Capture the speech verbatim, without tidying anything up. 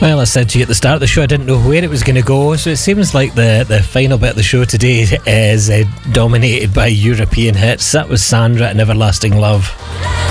Well, I said to you at the start of the show I didn't know where it was going to go, so it seems like the, the final bit of the show today is uh, dominated by European hits. That was Sandra and Everlasting Love.